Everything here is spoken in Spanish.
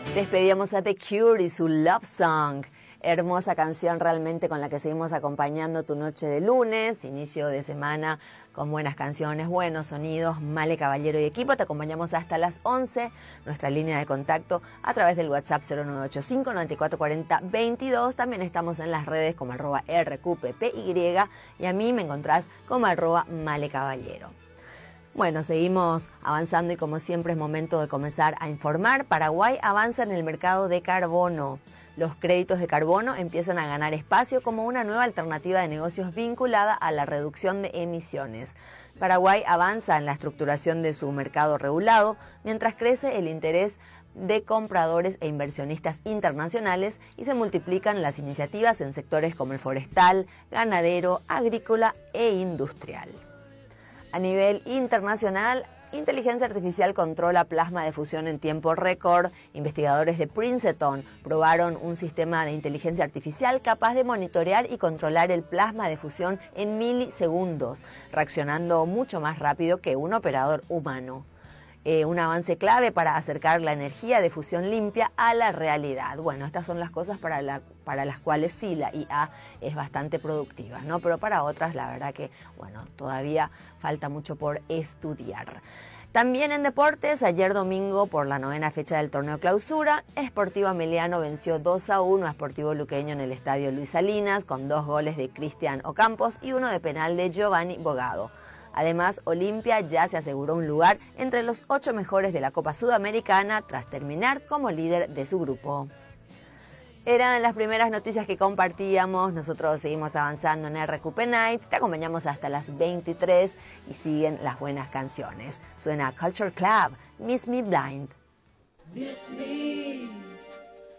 Despedíamos a The Cure y su Love Song. Hermosa canción realmente con la que seguimos acompañando tu noche de lunes, inicio de semana con buenas canciones, buenos sonidos. Male Caballero y equipo, te acompañamos hasta las 11. Nuestra línea de contacto a través del WhatsApp 0985-9440-22. También estamos en las redes como @RQPPY y a mí me encontrás como @Male Caballero. Bueno, seguimos avanzando y como siempre es momento de comenzar a informar. Paraguay avanza en el mercado de carbono. Los créditos de carbono empiezan a ganar espacio como una nueva alternativa de negocios vinculada a la reducción de emisiones. Paraguay avanza en la estructuración de su mercado regulado, mientras crece el interés de compradores e inversionistas internacionales y se multiplican las iniciativas en sectores como el forestal, ganadero, agrícola e industrial. A nivel internacional, inteligencia artificial controla plasma de fusión en tiempo récord. Investigadores de Princeton probaron un sistema de inteligencia artificial capaz de monitorear y controlar el plasma de fusión en milisegundos, reaccionando mucho más rápido que un operador humano. Un avance clave para acercar la energía de fusión limpia a la realidad. Bueno, estas son las cosas para las cuales sí la IA es bastante productiva, ¿no? Pero para otras, la verdad que, bueno, todavía falta mucho por estudiar. También en deportes, ayer domingo, por la 9ª fecha del torneo Clausura, Sportivo Ameliano venció 2-1 a Sportivo Luqueño en el estadio Luis Salinas, con 2 goles de Cristian Ocampos y 1 de penal de Giovanni Bogado. Además, Olimpia ya se aseguró un lugar entre los 8 mejores de la Copa Sudamericana tras terminar como líder de su grupo. Eran las primeras noticias que compartíamos. Nosotros seguimos avanzando en RQP Nights. Te acompañamos hasta las 23 y siguen las buenas canciones. Suena Culture Club, Miss Me Blind. Miss me